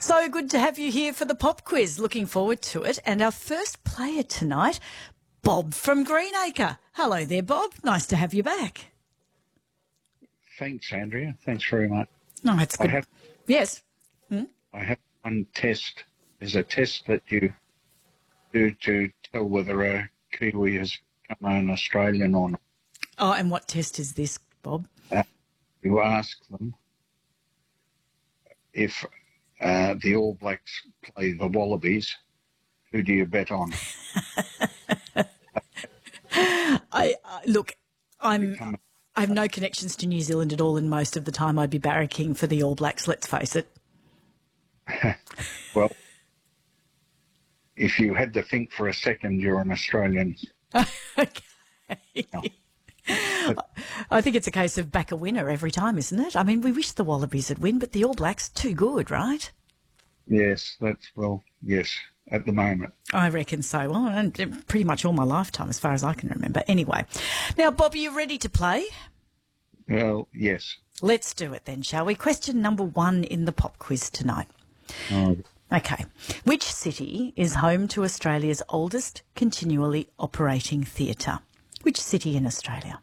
So good to have you here for the pop quiz. Looking forward to it. And our first player tonight, Bob from Greenacre. Hello there, Bob. Nice to have you back. Thanks, Andrea. Thanks very much. No, it's good. Yes. I have one test. There's a test that you do to tell whether a Kiwi has become an Australian or not. Oh, and what test is this, Bob? You ask them if the All Blacks play the Wallabies, who do you bet on? I have no connections to New Zealand at all, and most of the time I'd be barracking for the All Blacks, let's face it. Well, if you had to think for a second, you're an Australian. Okay. No. I think it's a case of back a winner every time, isn't it? I mean, we wish the Wallabies would win, but the All Blacks, too good, right? Yes, yes, at the moment. I reckon so. Well, and pretty much all my lifetime, as far as I can remember. Anyway. Now, Bob, are you ready to play? Well, yes. Let's do it then, shall we? Question number 1 in the pop quiz tonight. Okay. Which city is home to Australia's oldest continually operating theatre? Which city in Australia?